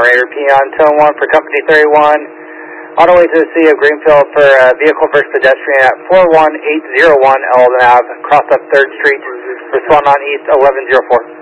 Raider P on tone 1 for Company 31. On the way to the city of Greenfield for vehicle versus pedestrian at 41801 Eldon Ave, cross up 3rd Street. Respond on East 1104.